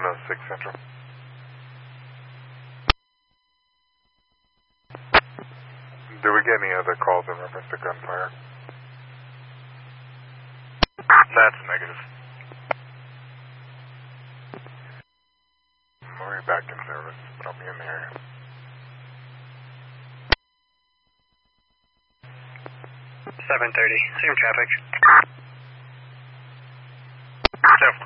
106 Central. Do we get any other calls in reference to gunfire? That's negative. We'll be back in service, but I'll be in the area. 7:30, same traffic.